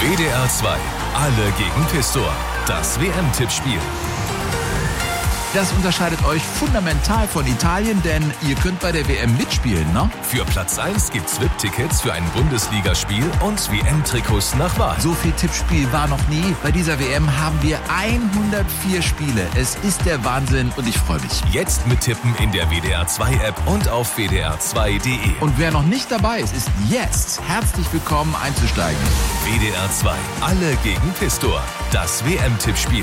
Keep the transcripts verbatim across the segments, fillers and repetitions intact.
W D R zwei. Alle gegen Pistor. Das W M-Tippspiel. Das unterscheidet euch fundamental von Italien, denn ihr könnt bei der W M mitspielen, ne? Für Platz eins gibt's V I P-Tickets für ein Bundesligaspiel und W M-Trikots nach Wahl. So viel Tippspiel war noch nie. Bei dieser W M haben wir hundertvier Spiele. Es ist der Wahnsinn und ich freue mich. Jetzt mittippen in der W D R zwei App und auf W D R zwei Punkt de. Und wer noch nicht dabei ist, ist jetzt herzlich willkommen einzusteigen. W D R zwei. Alle gegen Pistor. Das W M-Tippspiel.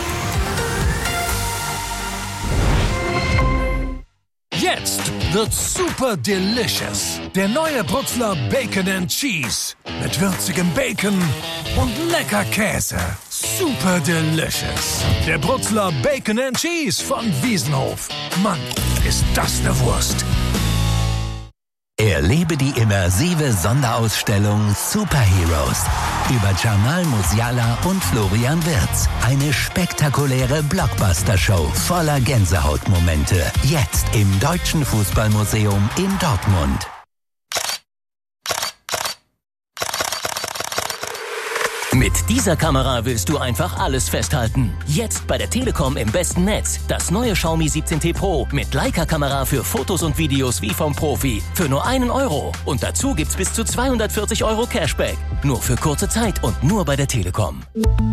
Jetzt wird's super delicious. Der neue Brutzler Bacon and Cheese. Mit würzigem Bacon und lecker Käse. Super delicious. Der Brutzler Bacon and Cheese von Wiesenhof. Mann, ist das eine Wurst. Erlebe die immersive Sonderausstellung Superheroes über Jamal Musiala und Florian Wirtz. Eine spektakuläre Blockbuster-Show voller Gänsehautmomente. Jetzt im Deutschen Fußballmuseum in Dortmund. Mit dieser Kamera willst du einfach alles festhalten. Jetzt bei der Telekom im besten Netz. Das neue Xiaomi siebzehn T Pro mit Leica-Kamera für Fotos und Videos wie vom Profi. Für nur einen Euro. Und dazu gibt's bis zu zweihundertvierzig Euro Cashback. Nur für kurze Zeit und nur bei der Telekom.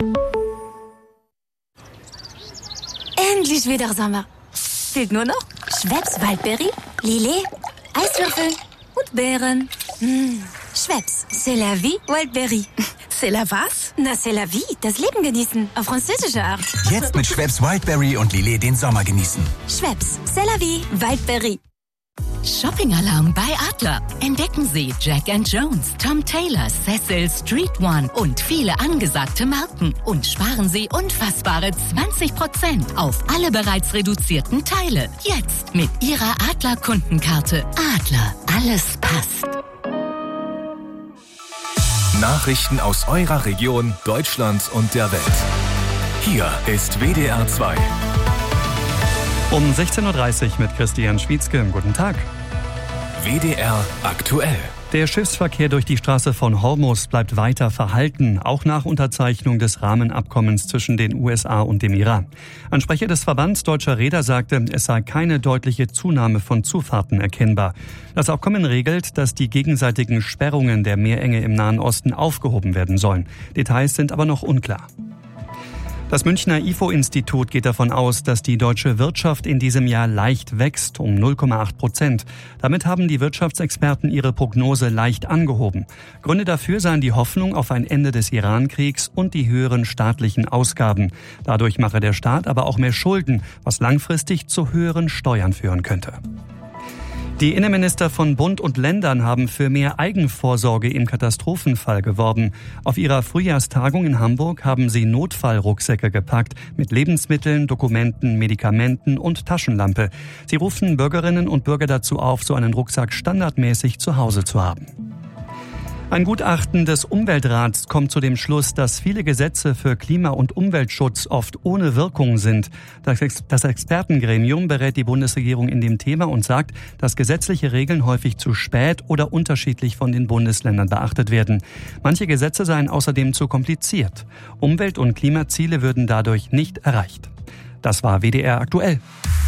Endlich wieder Sommer. Fehlt nur noch Schweppes Waldbeere, Lillet, Eiswürfel und Beeren. Mmh. Schweppes, c'est la vie, Wildberry. C'est la was? Na, c'est la vie, das Leben genießen, auf französische Art. Jetzt mit Schweppes Wildberry und Lillet den Sommer genießen. Schweppes, c'est la vie, Wildberry. Shopping-Alarm bei Adler. Entdecken Sie Jack and Jones, Tom Taylor, Cecil, Street One und viele angesagte Marken. Und sparen Sie unfassbare zwanzig Prozent auf alle bereits reduzierten Teile. Jetzt mit Ihrer Adler-Kundenkarte. Adler, alles passt. Nachrichten aus eurer Region, Deutschland und der Welt. Hier ist W D R zwei. Um sechzehn Uhr dreißig mit Christian Schwietzke. Guten Tag. W D R aktuell. Der Schiffsverkehr durch die Straße von Hormuz bleibt weiter verhalten, auch nach Unterzeichnung des Rahmenabkommens zwischen den U S A und dem Iran. Ein Sprecher des Verbands Deutscher Reeder sagte, es sei keine deutliche Zunahme von Zufahrten erkennbar. Das Abkommen regelt, dass die gegenseitigen Sperrungen der Meerenge im Nahen Osten aufgehoben werden sollen. Details sind aber noch unklar. Das Münchner I F O-Institut geht davon aus, dass die deutsche Wirtschaft in diesem Jahr leicht wächst, um null Komma acht Prozent. Damit haben die Wirtschaftsexperten ihre Prognose leicht angehoben. Gründe dafür seien die Hoffnung auf ein Ende des Iran-Kriegs und die höheren staatlichen Ausgaben. Dadurch mache der Staat aber auch mehr Schulden, was langfristig zu höheren Steuern führen könnte. Die Innenminister von Bund und Ländern haben für mehr Eigenvorsorge im Katastrophenfall geworben. Auf ihrer Frühjahrstagung in Hamburg haben sie Notfallrucksäcke gepackt mit Lebensmitteln, Dokumenten, Medikamenten und Taschenlampe. Sie rufen Bürgerinnen und Bürger dazu auf, so einen Rucksack standardmäßig zu Hause zu haben. Ein Gutachten des Umweltrats kommt zu dem Schluss, dass viele Gesetze für Klima- und Umweltschutz oft ohne Wirkung sind. Das, Ex- das Expertengremium berät die Bundesregierung in dem Thema und sagt, dass gesetzliche Regeln häufig zu spät oder unterschiedlich von den Bundesländern beachtet werden. Manche Gesetze seien außerdem zu kompliziert. Umwelt- und Klimaziele würden dadurch nicht erreicht. Das war W D R aktuell.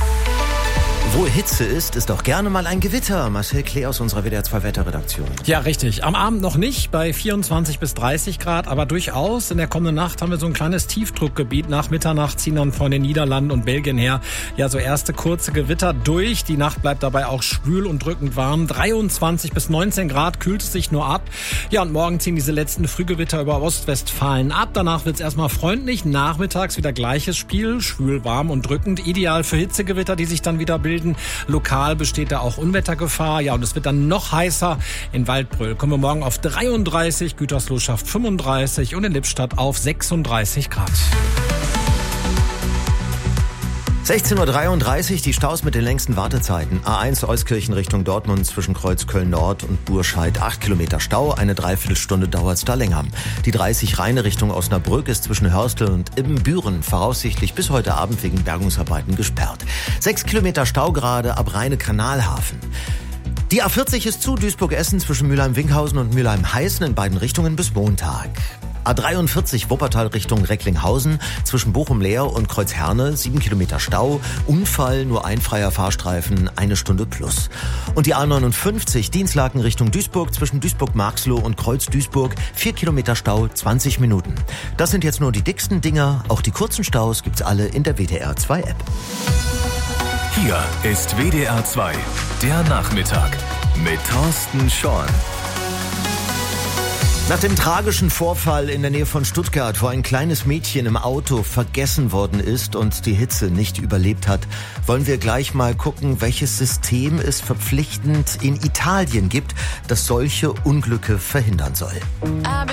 Wo Hitze ist, ist auch gerne mal ein Gewitter. Marcel Klee aus unserer W D R zwei Wetterredaktion. Ja, richtig. Am Abend noch nicht bei vierundzwanzig bis dreißig Grad, aber durchaus in der kommenden Nacht haben wir so ein kleines Tiefdruckgebiet. Nach Mitternacht ziehen dann von den Niederlanden und Belgien her ja so erste kurze Gewitter durch. Die Nacht bleibt dabei auch schwül und drückend warm. dreiundzwanzig bis neunzehn Grad, kühlt es sich nur ab. Ja, und morgen ziehen diese letzten Frühgewitter über Ostwestfalen ab. Danach wird es erstmal freundlich. Nachmittags wieder gleiches Spiel, schwül, warm und drückend. Ideal für Hitzegewitter, die sich dann wieder bilden. Lokal besteht da auch Unwettergefahr. Ja, und es wird dann noch heißer. In Waldbröl kommen wir morgen auf dreiunddreißig, Gütersloh schafft fünfunddreißig und in Lippstadt auf sechsunddreißig Grad. sechzehn Uhr dreiunddreißig, die Staus mit den längsten Wartezeiten. A eins Euskirchen Richtung Dortmund zwischen Kreuzköln Nord und Burscheid. acht Kilometer Stau, eine Dreiviertelstunde dauert's da länger. Die dreißig Rheine Richtung Osnabrück ist zwischen Hörstel und Ibbenbüren voraussichtlich bis heute Abend wegen Bergungsarbeiten gesperrt. sechs Kilometer Stau gerade ab Rheine-Kanalhafen. Die A vierzig ist zu, Duisburg-Essen zwischen Mülheim-Winkhausen und Mülheim-Heißen in beiden Richtungen bis Montag. A dreiundvierzig Wuppertal Richtung Recklinghausen, zwischen Bochum-Leer und Kreuzherne, sieben Kilometer Stau. Unfall, nur ein freier Fahrstreifen, eine Stunde plus. Und die A neunundfünfzig Dinslaken Richtung Duisburg, zwischen Duisburg-Marxloh und Kreuz-Duisburg, vier Kilometer Stau, zwanzig Minuten. Das sind jetzt nur die dicksten Dinger. Auch die kurzen Staus gibt's alle in der W D R zwei App. Hier ist W D R zwei, der Nachmittag mit Thorsten Schorn. Nach dem tragischen Vorfall in der Nähe von Stuttgart, wo ein kleines Mädchen im Auto vergessen worden ist und die Hitze nicht überlebt hat, wollen wir gleich mal gucken, welches System es verpflichtend in Italien gibt, das solche Unglücke verhindern soll.